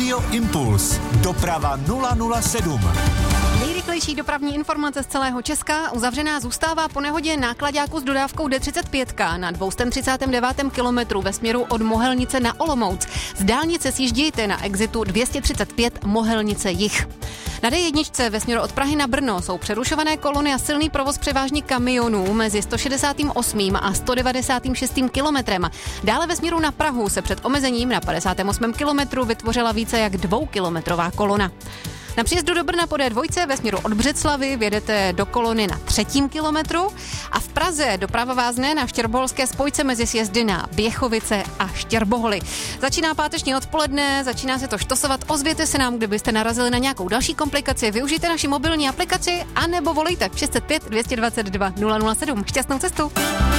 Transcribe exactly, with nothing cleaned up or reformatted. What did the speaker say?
Radio Impuls. Doprava nula nula sedm. Nejrychlejší dopravní informace z celého Česka. Uzavřená zůstává po nehodě náklaďáku s dodávkou D třicet pět na dvě stě třicet devět kilometrů ve směru od Mohelnice na Olomouc. Z dálnice sjíždějte na exitu dvě stě třicet pět Mohelnice jih. Na D jedna ve směru od Prahy na Brno jsou přerušované kolony a silný provoz převážně kamionů mezi sto šedesát osm a sto devadesát šest kilometrem. Dále ve směru na Prahu se před omezením na padesát osm kilometrů vytvořila více jak dvoukilometrová kolona. Na příjezdu do Brna po D dva ve směru od Břeclavy vjedete do kolony na třetím kilometru a v Praze doprava vázne na štěrboholské spojce mezi sjezdy na Běchovice a Štěrboholy. Začíná páteční odpoledne, začíná se to štosovat, ozvěte se nám, kdybyste narazili na nějakou další komplikaci, využijte naši mobilní aplikaci anebo volejte šest set pět, dvě stě dvacet dva, nula nula sedm. Šťastnou cestu!